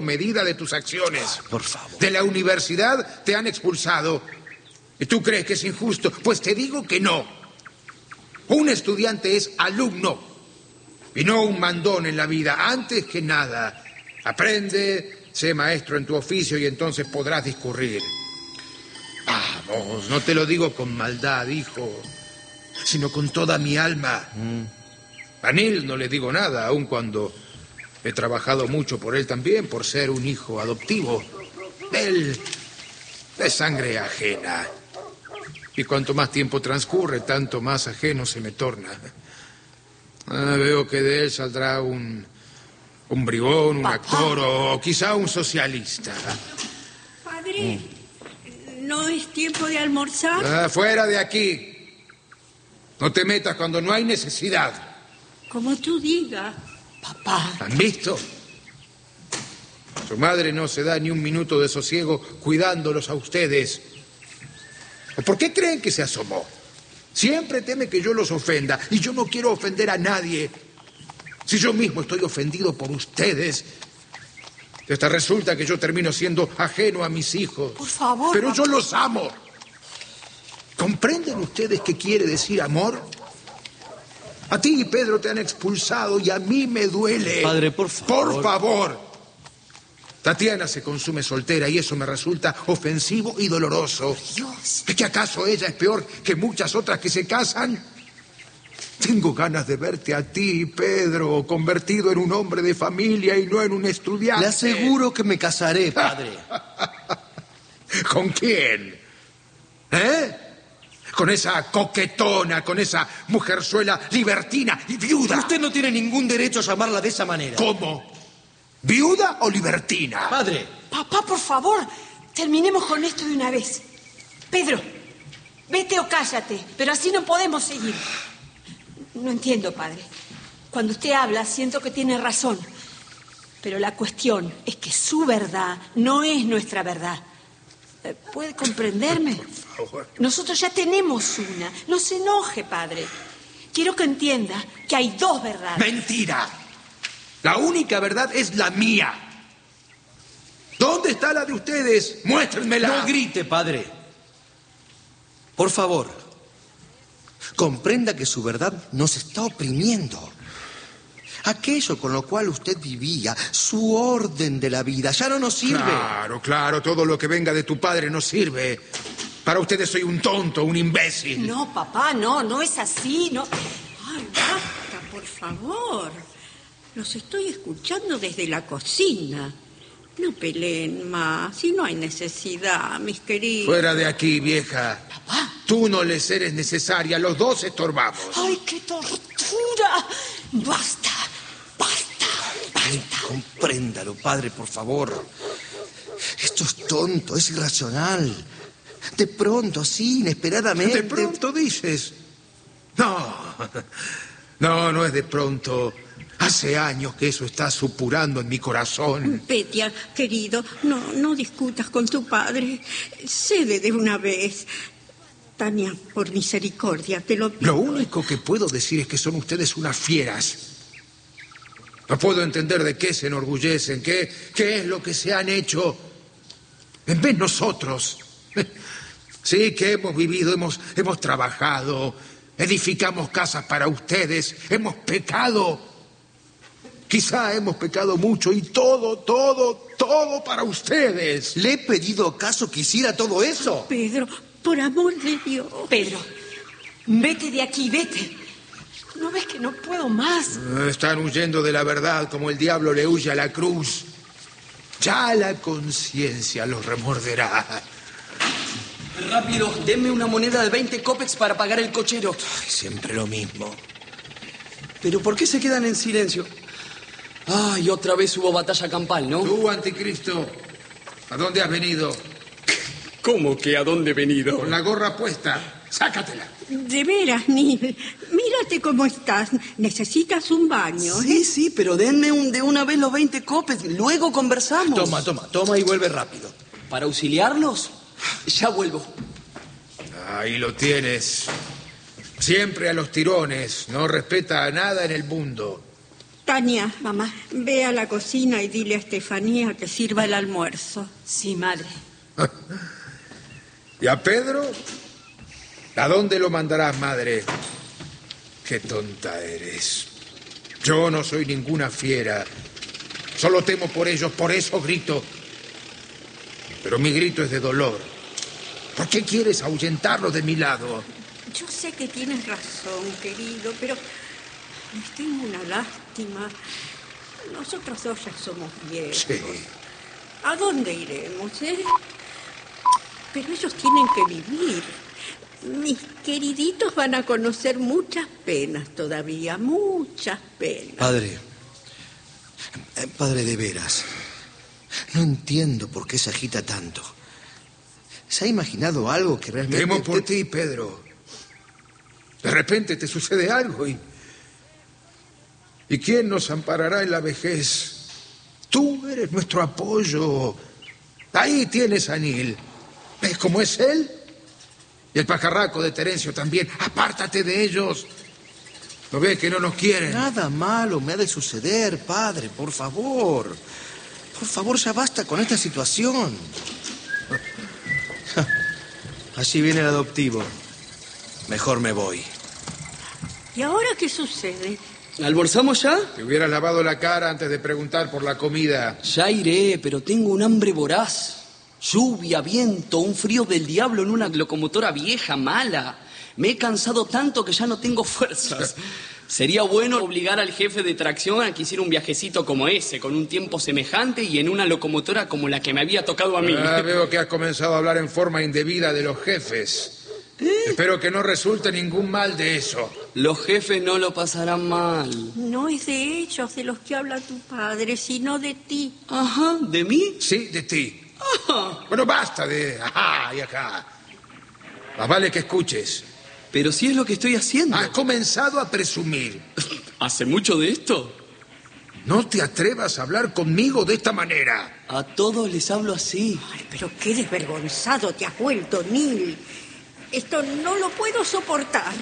medida de tus acciones. Por favor. De la universidad te han expulsado. ¿Y tú crees que es injusto? Pues te digo que no. Un estudiante es alumno y no un mandón en la vida. Antes que nada, aprende, sé maestro en tu oficio y entonces podrás discurrir. Vamos, no te lo digo con maldad, hijo, sino con toda mi alma. A Neil no le digo nada, aun cuando he trabajado mucho por él también, por ser un hijo adoptivo. Él es sangre ajena. Y cuanto más tiempo transcurre, tanto más ajeno se me torna. Veo que de él saldrá un bribón, un actor o quizá un socialista. Padre, ¿no es tiempo de almorzar? Fuera de aquí. No te metas cuando no hay necesidad. Como tú digas, papá. ¿Han visto? Su madre no se da ni un minuto de sosiego cuidándolos a ustedes. ¿Por qué creen que se asomó? Siempre teme que yo los ofenda y yo no quiero ofender a nadie. Si yo mismo estoy ofendido por ustedes, hasta resulta que yo termino siendo ajeno a mis hijos. Por favor. Pero yo los amo. ¿Comprenden ustedes qué quiere decir amor? A ti y Pedro te han expulsado y a mí me duele. Padre, por favor. Por favor. Tatiana se consume soltera y eso me resulta ofensivo y doloroso. Dios. ¿Es que acaso ella es peor que muchas otras que se casan? Tengo ganas de verte a ti, Pedro, convertido en un hombre de familia y no en un estudiante. Le aseguro que me casaré, padre. ¿Con quién? ¿Eh? Con esa coquetona, con esa mujerzuela libertina y viuda. Usted no tiene ningún derecho a llamarla de esa manera. ¿Cómo? ¿Viuda o libertina? Padre. Papá, por favor, terminemos con esto de una vez. Pedro, vete o cállate, pero así no podemos seguir. No entiendo, padre. Cuando usted habla, siento que tiene razón. Pero la cuestión es que su verdad no es nuestra verdad. ¿Puede comprenderme? Por favor. Nosotros ya tenemos una. No se enoje, padre. Quiero que entienda que hay dos verdades. ¡Mentira! La única verdad es la mía. ¿Dónde está la de ustedes? Muéstrenmela. No grite, padre. Por favor, comprenda que su verdad nos está oprimiendo. Aquello con lo cual usted vivía, su orden de la vida, ya no nos sirve. Claro, todo lo que venga de tu padre no sirve. Para ustedes soy un tonto, un imbécil. No, papá, no es así, no. Ay, basta, por favor. Los estoy escuchando desde la cocina. No peleen más, si no hay necesidad, mis queridos. Fuera de aquí, vieja. Papá. Tú no les eres necesaria, los dos estorbamos. ¡Ay, qué tortura! ¡Basta! Ay, compréndalo, padre, por favor. Esto es tonto, es irracional. De pronto, así, inesperadamente. ¿De pronto dices? No es de pronto. Hace años que eso está supurando en mi corazón. Petya, querido, no discutas con tu padre. Cede de una vez. Tania, por misericordia, te lo pido. Lo único que puedo decir es que son ustedes unas fieras. No puedo entender de qué se enorgullecen, qué es lo que se han hecho. En vez nosotros. Sí, que hemos vivido, hemos trabajado, edificamos casas para ustedes, hemos pecado. Quizá hemos pecado mucho y todo para ustedes. ¿Le he pedido acaso que hiciera todo eso? Pedro, por amor de Dios. Pedro, vete de aquí, vete. ¿No ves que no puedo más? Están huyendo de la verdad como el diablo le huye a la cruz. Ya la conciencia los remorderá. Rápido, denme una moneda de 20 copex para pagar el cochero. Ay, siempre lo mismo. ¿Pero por qué se quedan en silencio? Ay, otra vez hubo batalla campal, ¿no? Tú, anticristo, ¿a dónde has venido? ¿Cómo que a dónde he venido? Con la gorra puesta. Sácatela. De veras, Neil. Mírate cómo estás. Necesitas un baño. Sí, pero denme de una vez los 20 copex. Luego conversamos. Toma y vuelve rápido. ¿Para auxiliarlos? Ya vuelvo. Ahí lo tienes. Siempre a los tirones. No respeta a nada en el mundo. Tania, Mamá. ve a la cocina y dile a Estefanía que sirva el almuerzo. Sí, madre. ¿Y a Pedro? ¿A dónde lo mandarás, madre? Qué tonta eres. Yo no soy ninguna fiera. Solo temo por ellos, por eso grito. Pero mi grito es de dolor. ¿Por qué quieres ahuyentarlo de mi lado? Yo sé que tienes razón, querido, pero les tengo una lástima. Nosotros dos ya somos viejos. Sí. ¿A dónde iremos, Pero ellos tienen que vivir. Mis queriditos van a conocer muchas penas todavía, muchas penas. Padre, de veras, no entiendo por qué se agita tanto. ¿Se ha imaginado algo que realmente... Temo por ti, Pedro. De repente te sucede algo y ¿quién nos amparará en la vejez? Tú eres nuestro apoyo. Ahí tienes a Nil. ¿Ves cómo es él? Y el pajarraco de Terencio también. Apártate de ellos. ¿No ves que no nos quieren? Nada malo me ha de suceder, padre, por favor. Por favor, ya basta con esta situación. Allí viene el adoptivo. Mejor me voy. ¿Y ahora qué sucede? ¿Almorzamos ya? Te hubieras lavado la cara antes de preguntar por la comida. Ya iré, pero tengo un hambre voraz. Lluvia, viento, un frío del diablo en una locomotora vieja, mala. Me he cansado tanto que ya no tengo fuerzas. Sería bueno obligar al jefe de tracción a que hiciera un viajecito como ese, con un tiempo semejante y en una locomotora como la que me había tocado a mí. Veo que has comenzado a hablar en forma indebida de los jefes. Espero que no resulte ningún mal de eso. Los jefes no lo pasarán mal. No es de ellos de los que habla tu padre, sino de ti. Ajá, ¿de mí? Sí, de ti. Ajá. Bueno, basta de ajá y acá. Más vale que escuches. Pero si es lo que estoy haciendo. Has comenzado a presumir. ¿Hace mucho de esto? No te atrevas a hablar conmigo de esta manera. A todos les hablo así. Ay, pero qué desvergonzado te has vuelto, Nil. Esto no lo puedo soportar.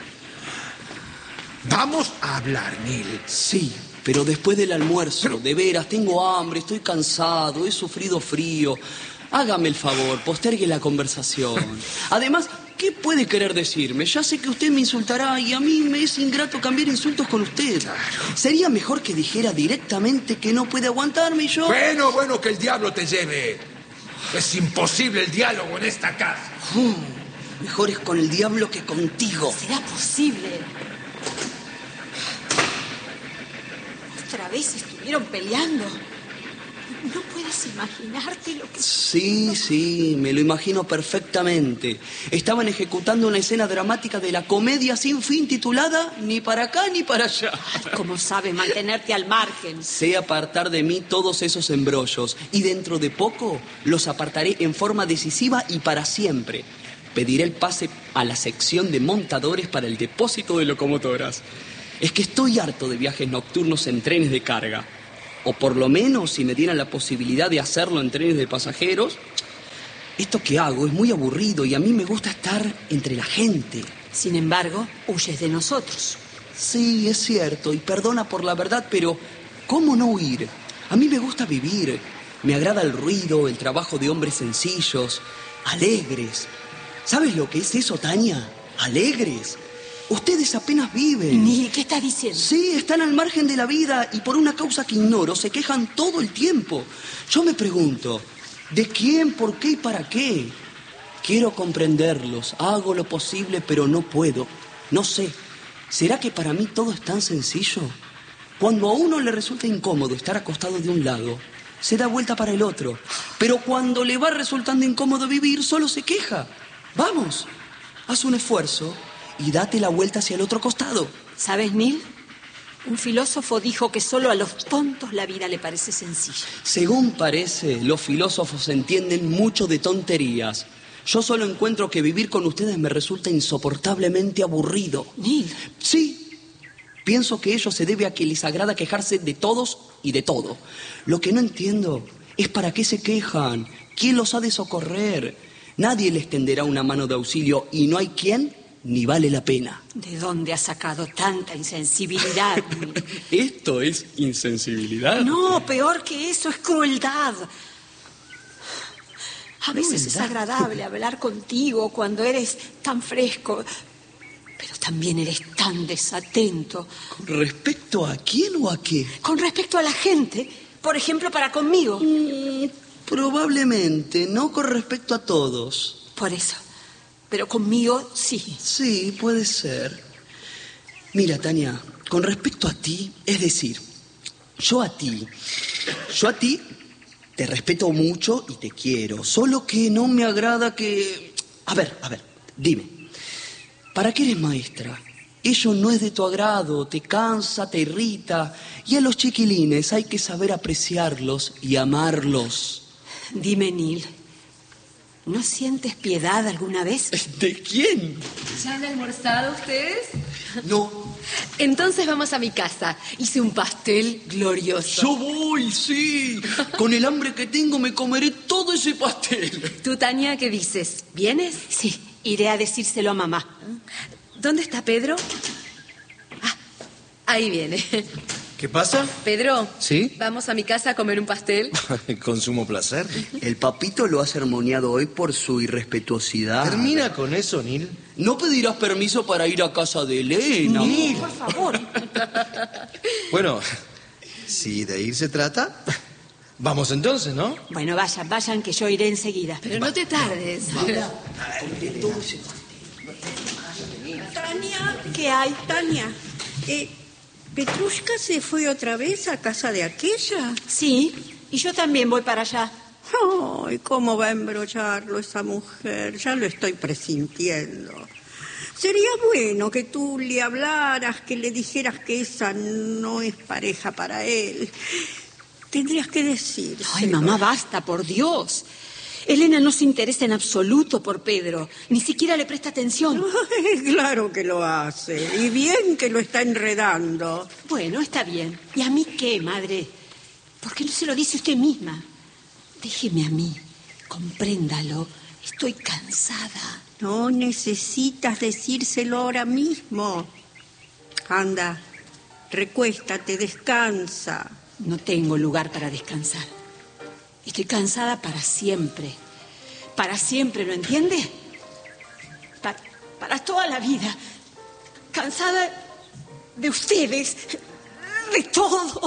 Vamos a hablar, Nil. Sí, pero después del almuerzo. De veras, tengo hambre, estoy cansado, he sufrido frío. Hágame el favor, postergue la conversación. Además, ¿qué puede querer decirme? Ya sé que usted me insultará y a mí me es ingrato cambiar insultos con usted. Claro. Sería mejor que dijera directamente que no puede aguantarme y yo... Bueno, que el diablo te lleve. Es imposible el diálogo en esta casa. Mejor es con el diablo que contigo. ¿Será posible? ¿Otra vez estuvieron peleando? No puedes imaginarte lo que... Sí, me lo imagino perfectamente. Estaban ejecutando una escena dramática de la comedia sin fin titulada Ni para acá ni para allá. Ay, ¿cómo sabes mantenerte al margen? Sé apartar de mí todos esos embrollos y dentro de poco los apartaré en forma decisiva y para siempre. Pediré el pase a la sección de montadores para el depósito de locomotoras. Es que estoy harto de viajes nocturnos en trenes de carga. O por lo menos, si me dieran la posibilidad de hacerlo en trenes de pasajeros, esto que hago es muy aburrido y a mí me gusta estar entre la gente. Sin embargo, huyes de nosotros. Sí, es cierto, y perdona por la verdad, pero ¿cómo no huir? A mí me gusta vivir. Me agrada el ruido, el trabajo de hombres sencillos, alegres. ¿Sabes lo que es eso, Tania? Alegres. Ustedes apenas viven. Nil, ¿qué estás diciendo? Sí, están al margen de la vida y por una causa que ignoro se quejan todo el tiempo. Yo me pregunto, ¿de quién, por qué y para qué? Quiero comprenderlos, hago lo posible, pero no puedo. No sé, ¿será que para mí todo es tan sencillo? Cuando a uno le resulta incómodo estar acostado de un lado, se da vuelta para el otro. Pero cuando le va resultando incómodo vivir, solo se queja. Vamos, haz un esfuerzo y date la vuelta hacia el otro costado. ¿Sabes, Nil? Un filósofo dijo que solo a los tontos la vida le parece sencilla. Según parece, los filósofos entienden mucho de tonterías. Yo solo encuentro que vivir con ustedes me resulta insoportablemente aburrido. Nil. Sí, pienso que ello se debe a que les agrada quejarse de todos y de todo. Lo que no entiendo es para qué se quejan, quién los ha de socorrer. Nadie les tenderá una mano de auxilio y no hay quien ni vale la pena. ¿De dónde has sacado tanta insensibilidad? ¿Esto es insensibilidad? No, peor que eso, es crueldad. A veces es agradable hablar contigo cuando eres tan fresco, pero también eres tan desatento. ¿Con respecto a quién o a qué? Con respecto a la gente, por ejemplo, para conmigo. Probablemente, no con respecto a todos. Por eso. Pero conmigo sí. Sí, puede ser. Mira, Tania, con respecto a ti, es decir, yo a ti te respeto mucho y te quiero, solo que no me agrada que... A ver, dime, ¿para qué eres maestra? Ello no es de tu agrado, te cansa, te irrita, y a los chiquilines hay que saber apreciarlos y amarlos. Dime, Neil, ¿no sientes piedad alguna vez? ¿De quién? ¿Ya han almorzado ustedes? No. Entonces vamos a mi casa. Hice un pastel glorioso. Yo voy, sí. Con el hambre que tengo me comeré todo ese pastel. ¿Tú, Tania, qué dices? ¿Vienes? Sí, iré a decírselo a mamá. ¿Dónde está Pedro? Ah, ahí viene. ¿Qué pasa? Pedro, ¿Sí? ¿vamos a mi casa a comer un pastel? Con sumo placer. El papito lo ha sermoneado hoy por su irrespetuosidad. Termina con eso, Neil. ¿No pedirás permiso para ir a casa de Elena? Neil, por favor. Bueno, si de ir se trata, vamos entonces, ¿no? Bueno, vayan, que yo iré enseguida. Pero no te tardes. Tania, ¿Qué hay? Tania, ¿Petrushka se fue otra vez a casa de aquella? Sí, y yo también voy para allá. Ay, cómo va a embrollarlo esa mujer, ya lo estoy presintiendo. Sería bueno que tú le hablaras, que le dijeras que esa no es pareja para él. Tendrías que decir. Ay, mamá, basta, por Dios. Elena no se interesa en absoluto por Pedro, ni siquiera le presta atención. Claro que lo hace, y bien que lo está enredando. Bueno, está bien. ¿Y a mí qué, madre? ¿Por qué no se lo dice usted misma? Déjeme a mí, compréndalo. Estoy cansada. No necesitas decírselo ahora mismo. Anda, recuéstate, descansa. No tengo lugar para descansar. Estoy cansada para siempre. Para siempre, ¿lo entiende? Para toda la vida. Cansada de ustedes, de todo.